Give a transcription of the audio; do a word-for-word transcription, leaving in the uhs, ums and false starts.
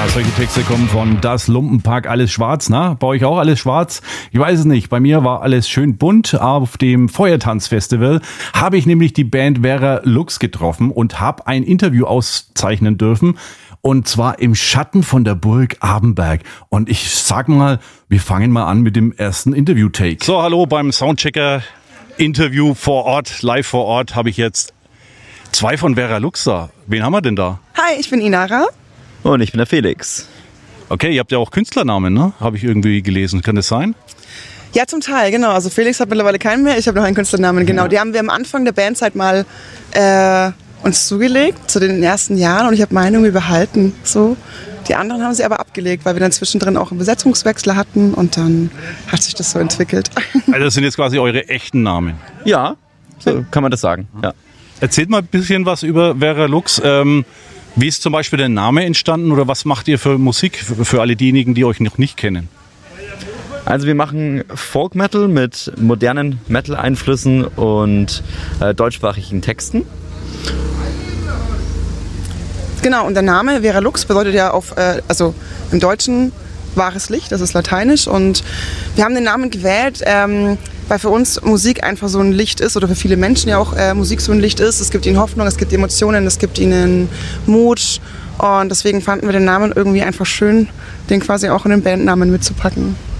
Solche Texte kommen von Das Lumpenpack, alles schwarz, ne? Bei euch auch alles schwarz? Ich weiß es nicht. Bei mir war alles schön bunt. Auf dem Feuertanzfestival habe ich nämlich die Band Vera Lux getroffen und habe ein Interview auszeichnen dürfen. Und zwar im Schatten von der Burg Abenberg. Und ich sag mal, wir fangen mal an mit dem ersten Interview-Take. So, hallo beim Soundchecker-Interview vor Ort, live vor Ort, habe ich jetzt zwei von Vera Lux da. Wen haben wir denn da? Hi, ich bin Inara. Und ich bin der Felix. Okay, ihr habt ja auch Künstlernamen, ne? Habe ich irgendwie gelesen. Kann das sein? Ja, zum Teil, genau. Also Felix hat mittlerweile keinen mehr. Ich habe noch einen Künstlernamen, genau. Die haben wir am Anfang der Bandzeit mal äh, uns zugelegt, zu den ersten Jahren. Und ich habe meine irgendwie behalten. So. Die anderen haben sie aber abgelegt, weil wir dann zwischendrin auch einen Besetzungswechsel hatten. Und dann hat sich das so entwickelt. Also das sind jetzt quasi eure echten Namen? Ja, so kann man das sagen. Ja. Erzählt mal ein bisschen was über Vera Lux. Ähm, Wie ist zum Beispiel der Name entstanden oder was macht ihr für Musik für alle diejenigen, die euch noch nicht kennen? Also wir machen Folk Metal mit modernen Metal-Einflüssen und äh, deutschsprachigen Texten. Genau, und der Name Vera Lux bedeutet ja auf, äh, also im Deutschen wahres Licht, das ist lateinisch. Und wir haben den Namen gewählt, ähm, weil für uns Musik einfach so ein Licht ist oder für viele Menschen ja auch äh, Musik so ein Licht ist. Es gibt ihnen Hoffnung, es gibt Emotionen, es gibt ihnen Mut. Und deswegen fanden wir den Namen irgendwie einfach schön, den quasi auch in den Bandnamen mitzupacken.